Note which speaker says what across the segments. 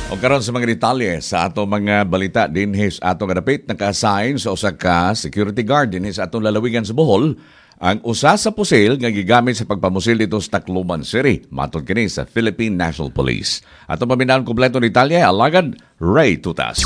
Speaker 1: O karon sa mga detalye sa ato mga balita dinhi sa atong kadapit naka-assign sa usa ka security guard dinhi sa atong lalawigan sa Bohol ang usa sa pusil nga gigamit sa pagpamusil dito sa Tacloban City matod kini sa Philippine National Police. Atong paminaw kompleto detalye alagad Ray Tutas.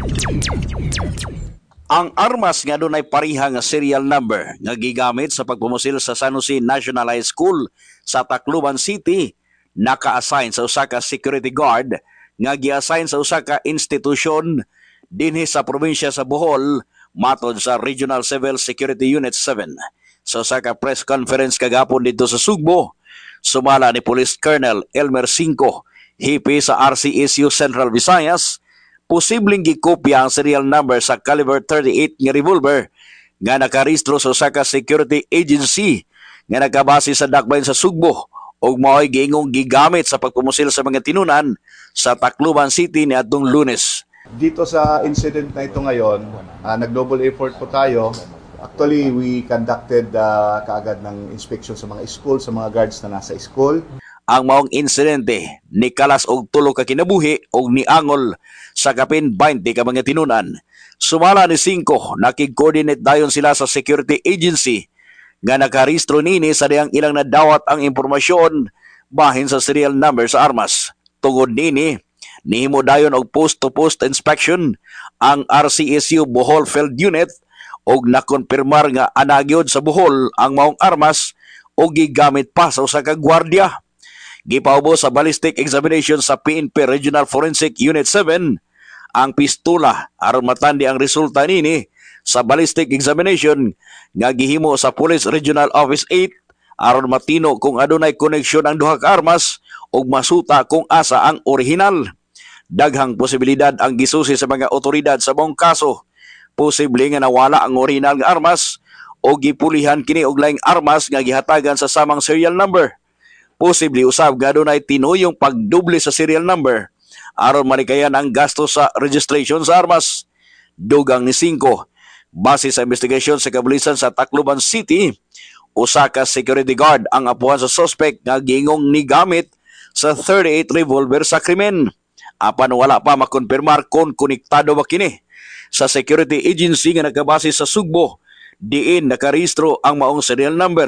Speaker 2: Ang armas nga dunay pariha nga serial number nga gigamit sa pagpamusil sa San Jose National High School sa Tacloban City naka-assign sa usa ka security guard nga gi-assign sa usa ka institusyon dinhi sa probinsya sa Bohol matod sa Regional Civil Security Unit 7. Sa usa ka press conference kagapon dito sa Sugbo, sumala ni Police Colonel Elmer Cinco, hipi sa RCSU Central Visayas, posibleng gikopya ang serial number sa caliber 38 nga revolver nga nakarehistro sa usa ka security agency nga nagabase sa dakbayn sa Sugbo ug mao'y giingong gigamit sa pagpumusil sa mga tinunan sa Tacloban City niadtong Lunes.
Speaker 3: Dito sa incident na ito ngayon, nag-double effort po tayo. Actually, we conducted kaagad ng inspection sa mga school, sa mga guards na nasa school.
Speaker 2: Ang maong insidente ni kalas og tulo ka kinabuhi og niangol sa kapin 20 ka mga tinunan. Sumala ni 5, nakig-coordinate dayon sila sa security agency nga nakarehistro nini sa diyang ilang nadawat ang impormasyon bahin sa serial number sa armas. Tungod nini, nihimo dayon og post-to-post inspection ang RCSU Bohol Field Unit og nakonfirmar nga anagyod sa Bohol ang maong armas o gigamit pa sa usa ka gwardiya. Gipaubo sa ballistic examination sa PNP Regional Forensic Unit 7 ang pistola aron matandi ang resulta nini sa ballistic examination nga gihimo sa Police Regional Office 8 aron matino kung adunay koneksyon ang duha ka armas ug masuta kung asa ang orihinal. Daghang posibilidad ang gisusi sa mga otoridad sa buong kaso. Posible nga nawala ang orihinal nga armas o gipulihan kini og laing armas nga gihatagan sa samang serial number. Posible usab nga adunay tinuyong pagdoble sa serial number aron malikayan ang gasto sa registration sa armas. Dugang ni 5, base sa investigasyon sa kapulisan sa Tacloban City, usa ka security guard ang apuhan sa suspect nga gingong nigamit sa 38 revolver sa krimen. Apan wala pa makonfirmar kung konektado ba kini sa security agency nga nagabase sa Sugbo diin nakarehistro ang maong serial number.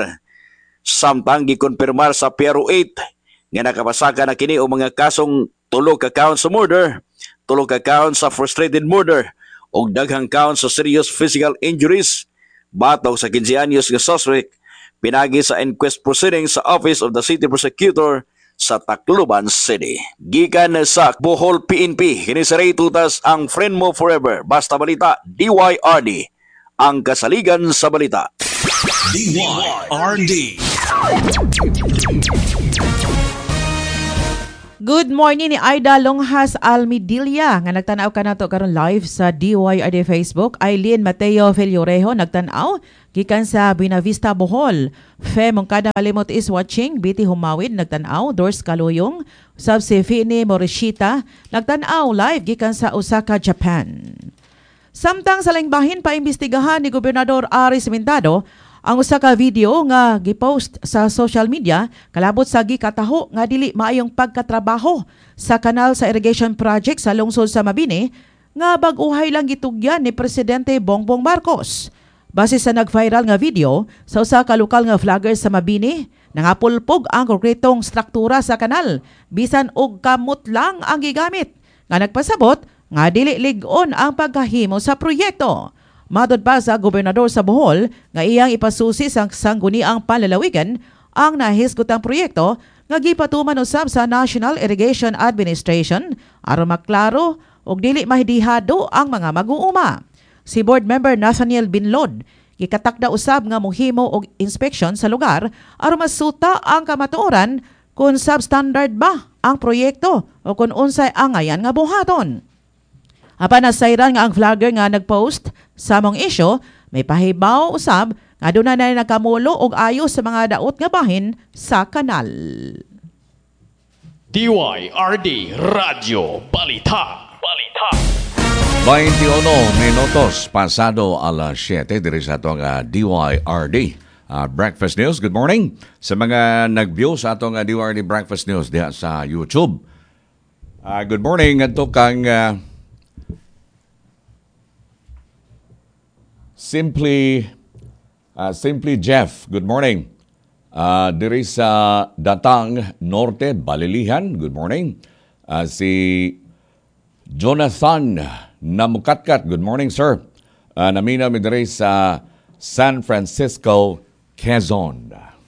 Speaker 2: Samtang gikonfirmar sa Piero 8 nga nakapasaka na kini o mga kasong 3 ka count sa murder, 3 ka count sa frustrated murder og daghang count sa serious physical injuries. Batok sa 15 anyos nga suspect pinagi sa inquest proceedings sa Office of the City Prosecutor sa Tacloban City. Gikan sa Bohol PNP, kini sa Ray Tutas ang friend mo forever. Basta balita, DYRD, ang kasaligan sa balita.
Speaker 4: DYRD.
Speaker 5: Good morning ni Aida Longhas Almidilla nga nagtanaw ka nato karon live sa DYRD Facebook. Eileen Mateo Filiorejo nagtanaw gikan sa Buenavista Bohol. Fe Mongkada Malimot is watching. Biti Humawid nagtanaw. Dors Kaluyong sab si Fini Morishita nagtanaw live gikan sa Osaka, Japan. Samtang sa laing bahin paimbestigahan ni Gobernador Aris Mintado ang usa ka video nga gipost sa social media kalabot sa gikataho nga dili maayong pagkatrabaho sa kanal sa irrigation project sa lungsod sa Mabini nga bag-uhay lang gitugyan ni Presidente Bongbong Marcos. Base sa nag-viral nga video sa usa ka lokal nga vlogger sa Mabini, nangapulpog ang konkretong struktura sa kanal bisan og kamot lang ang gigamit nga nagpasabot nga dili lig-on ang pagkahimo sa proyekto. Madod pa sa gobernador sa Bohol nga iyang ipasusi sa sangguniang panlalawigan ang nahisgotang proyekto nga gipatuman usab sa National Irrigation Administration aron maklaro og dili mahidihado ang mga mag-uuma. Si board member Nathaniel Binlod gikatakda usab nga mohimo og inspeksyon sa lugar aron masuta ang kamatuoran kung substandard ba ang proyekto o kung unsay angayan nga buhaton. Apan nasayran nga ang vlogger nga nagpost sa mong issue, may pahibaw usab nga doon na nakamulo og ayos sa mga daot nga bahin sa kanal.
Speaker 4: DYRD Radio Balita.
Speaker 1: 21 minutos pasado alas 7 diri sa atong DYRD Breakfast News. Good morning sa mga nag-view sa atong DYRD Breakfast News diha sa YouTube. Good morning. Ato kang Simply Jeff. Good morning. Diri sa Datang Norte, Balilihan. Good morning. Si Jonathan Namukatkat. Good morning, sir. Naminaw mi diri sa San Francisco, Quezon.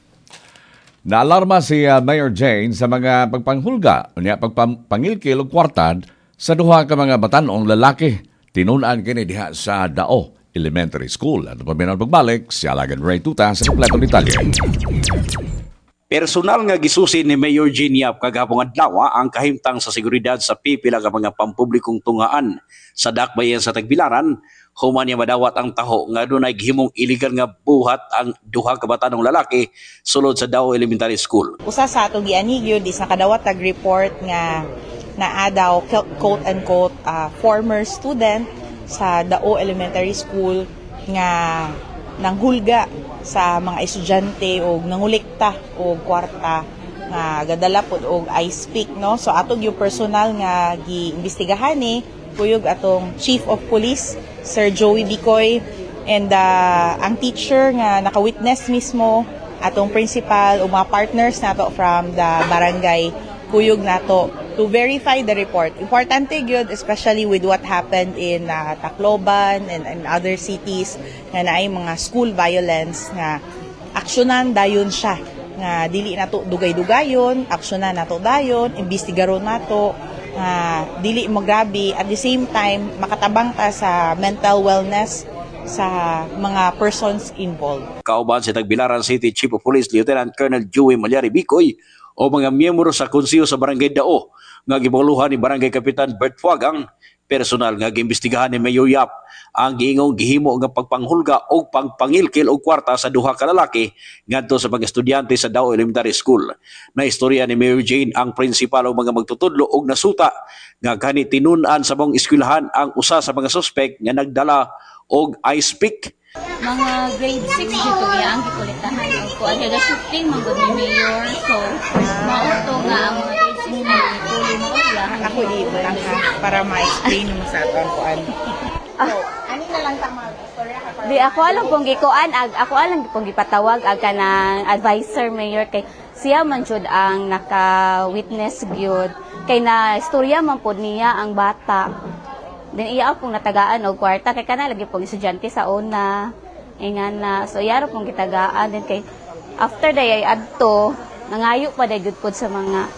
Speaker 1: Naalarma si Mayor Jane sa mga pagpanghulga unya pagpangilkil og kwartad sa duha ka mga batanong lalaki tinunan kini diha sa Dao Elementary School. At paminaw pagbalik si Alagan Ray Tuta sa kompletong detalye.
Speaker 2: Personal nga gisusi ni Mayor Jane Yap kagahapon adlaw ang kahimtang sa seguridad sa pipila ka mga pampublikong tungaan sa dakbayan sa Tagbilaran. Human niya madawat ang taho nga dunay gihimong illegal nga buhat ang duha ka batanong lalaki sulod sa Dao Elementary School.
Speaker 6: Usa sa atong gianigyo is nakadawat tag report nga naa daw quote unquote former student sa Dao Elementary School nga nanghulga sa mga estudyante o nangulikta o kwarta nga gadala pod og ice pick, no. So atong yung personal nga giimbestigahan ni kuyog atong Chief of Police Sir Joey Bicoy and ang teacher nga naka-witness mismo atong principal o mga partners nato from the barangay kuyog nato to verify the report. Importante gyud especially with what happened in Tacloban and other cities nga naay mga school violence nga aksyonan dayon siya nga dili nato dugay-dugayon, aksyonan nato dayon, imbestigaron nato dili mo grabe, at the same time makatabang ta sa mental wellness sa mga persons involved.
Speaker 2: Kauban si Tagbilaran City Chief of Police Lieutenant Colonel Joey Malyari Bicoy o mga miyembro sa konseho sa Barangay Dao nga gibuluhan ni Barangay Kapitan Bert Fuagang. Personal nga giimbestigahan ni Mayor Yap ang giingong gihimo nga pagpanghulga o pagpangilkil og kwarta sa duha ka lalaki ngadto sa mga estudyante sa Dao Elementary School. Naistorya ni Mayor Jane ang principal o mga magtutudlo og nasuta nga kani tinun-an sa mong eskwelahan ang usa sa mga suspect nga nagdala og ice pick.
Speaker 7: Mga grade 6 dito ang gikulitahan og kuan nga shifting man gud ni Mayor. So mauto nga ang mga grade 6 na puli mo uyahan.
Speaker 6: Ako di lang ha para ma-explain mo sa aton kuan. So, ani na lang ta mag-istorya ka para.
Speaker 7: Di ako alam pong gikuan ako alam pong gipatawag ag kanang advisor Mayor kay siya man jud ang naka-witness gyud kay na istorya man pod niya ang bata. Then iya pong natagaan og kwarta kay kana lagi pong estudyante sa una. Ingan na so yaro pong gitagaan then kay after day ay adto nangayo pa day gud pod sa mga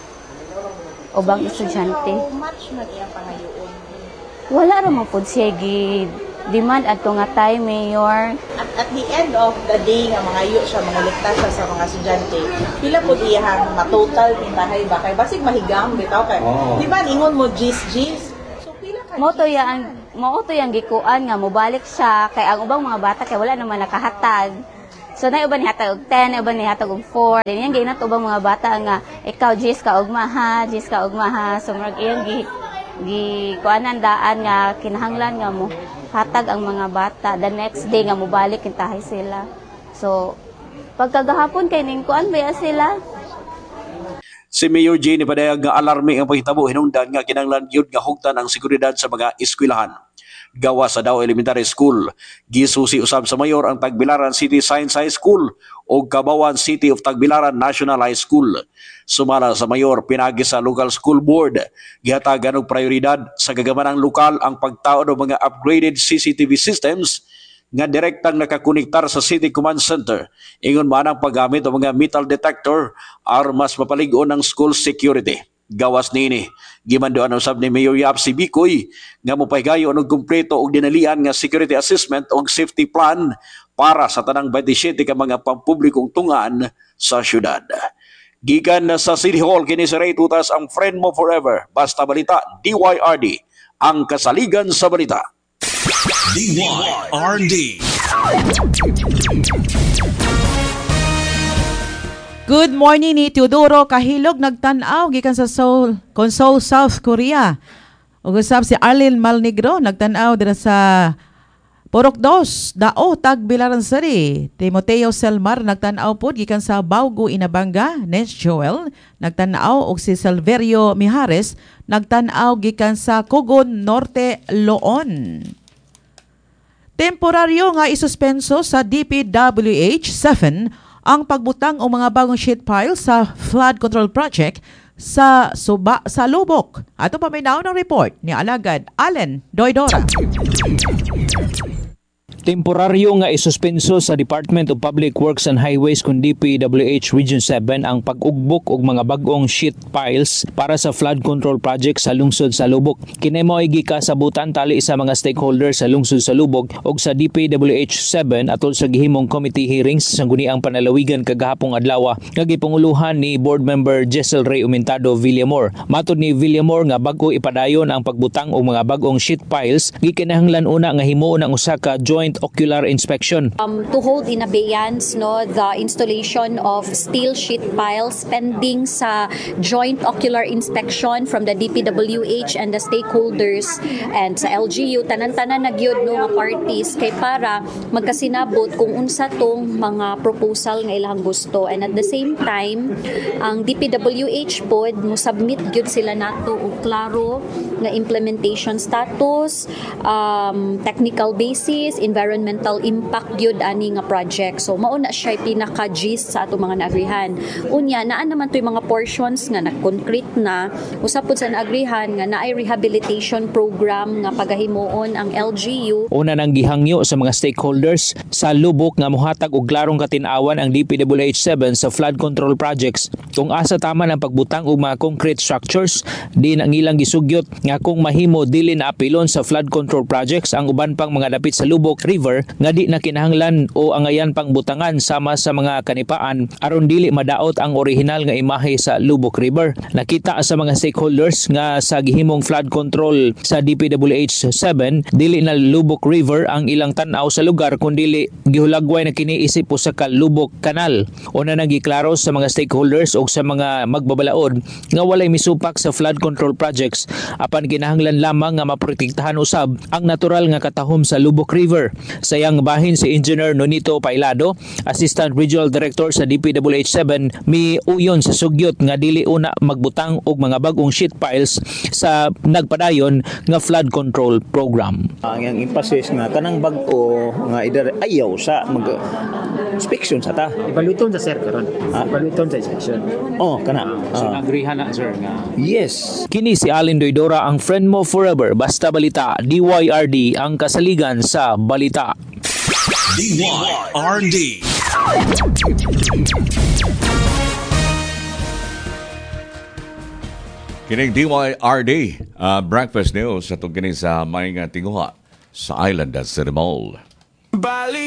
Speaker 7: ubang estudyante.
Speaker 6: How much man iyang pangayoon?
Speaker 7: Wala ra man pod siya demand adto nga time Mayor.
Speaker 6: At the end of the day nga mangayo siya, mangulikta siya sa mga estudyante, pila po iyang matotal pintahay ba? Kay basig mahigam, bitaw kay. Di ba, ingon mo gis. So, pila ka
Speaker 7: Moto yang gikuan nga mobalik siya kay ang ubang mga bata kay wala naman nakahatag. So na uban nihatag og 10, na uban nihatag og 4. Then yang ginat ubang mga bata nga ikaw Jis ka ugma ha. So murag iyang kuanan daan nga kinahanglan nga mo hatag ang mga bata. The next day nga mobalik kintahay sila. So pagkagahapon kay ning kuan baya sila.
Speaker 2: Si Mayor Jane ipadayag nga alarme ang paghitabo hinungdan nga kinahanglan gyud nga hugtan ang seguridad sa mga eskwelahan. Gawa sa Dao Elementary School, gisusi usab sa mayor ang Tagbilaran City Science High School o Cabawan City of Tagbilaran National High School. Sumala sa mayor pinagi sa local school board, gihatagan og prioridad sa gagamanang lokal ang pagtaod og mga upgraded CCTV systems nga direktang nakakonektar sa City Command Center. Ingon man ang paggamit ng mga metal detector aron mas mapalig-on ang school security. Gawas nini, gimandoan usab ni Mayor Yap si Bicoy nga mopahigayon og kumpleto og dinalian nga security assessment og safety plan para sa tanang 27 ka mga pampublikong tungan sa syudad. Gikan sa City Hall kini si Ray Tutas ang friend mo forever. Basta balita DYRD, ang kasaligan sa balita.
Speaker 8: DYRD.
Speaker 5: Good morning ni Teodoro Kahilog nagtan-aw gikan sa Seoul, South Korea. Ug usab si Arlene Malnegro nagtan-aw dira sa Purok 2, Dao, Tag Bilaran City. Timoteo Selmar, nagtanaw po, gikan sa Baugo, Inabanga. Nens Joel, nagtanaw. Og si Silverio Mijares, nagtanaw, gikan sa Cogon Norte, Loon. Temporaryo nga isuspenso sa DPWH 7 ang pagbutang o mga bagong sheet pile sa flood control project sa Lubok. Ato pa may naunang report ni Alagad Allen Doydora.
Speaker 8: Temporaryo nga isuspenso sa Department of Public Works and Highways kung DPWH Region 7 ang pag-ugbok og mga bag-ong sheet piles para sa flood control project sa lungsod sa Lubok. Kini mao ay gikasabutan tali sa mga stakeholders sa lungsod sa Lubok og sa DPWH 7 atol sa gihimong committee hearings sa guniang panalawigan kagahapong adlaw nga gipanguluhan ni board member Jessel Ray Umentado Villamor. Matud ni Villamor nga bag-o ipadayon ang pagbutang og mga bag-ong sheet piles gikinahanglan una nga himuon ang usa ka joint ocular inspection.
Speaker 9: To hold in abeyance the installation of steel sheet piles pending sa joint ocular inspection from the DPWH and the stakeholders and sa LGU tanan-tanan nagyud nga parties kay para magkasinabot kung unsa tong mga proposal nga ilang gusto, and at the same time ang DPWH pod mo submit gyud sila nato og klaro nga implementation status, technical basis, environmental impact gyud ani nga project. So mao na siya pinaka-gist sa ato mga naagrihan. Unya naa naman toy mga portions nga nag-concrete na usab pod sa naagrihan nga naay rehabilitation program nga pagahimuon ang LGU.
Speaker 8: Una nang gihangyo sa mga stakeholders sa Lubok nga mohatag og klarong katin-awan ang DPWH 7 sa flood control projects. Kung asa tama ang pagbutang og mga concrete structures, di nang ilang gisugyot nga kung mahimo dili na apilon sa flood control projects ang uban pang mga dapit sa Lubok River nga di na kinahanglan o angayan pang butangan sama sa mga kanipaan aron dili madaot ang orihinal nga imahe sa Lubok River. Nakita sa mga stakeholders nga sa gihimong flood control sa DPWH 7 dili na Lubok River ang ilang tan-aw sa lugar kundi gihulagway na kini isip sa Lubok Canal. Una nang giklaro sa mga stakeholders o sa mga magbabalaod nga walay misupak sa flood control projects apan kinahanglan lamang nga maprotektahan usab ang natural nga katahom sa Lubok River. Sayang bahin si Engineer Nonito Pailado, Assistant Regional Director sa DPWH 7, miuyon sa sugyot nga dili una magbutang og mga bagong sheet piles sa nagpadayon nga flood control program.
Speaker 10: Ang emphasis nga kanang bag-o nga either ayaw sa mag-inspection sa ta.
Speaker 11: Ibaluton sa sir karon. Ibaluton sa inspection.
Speaker 10: Oh, kana.
Speaker 11: So agrihan na sir nga.
Speaker 10: Yes.
Speaker 8: Kini si Allen Doydora, ang friend mo forever, basta balita, DYRD ang kasaligan sa balita.
Speaker 12: DYRD.
Speaker 1: Kining DYRD breakfast news sa tungkol sa may tinguha sa Island at City Mall.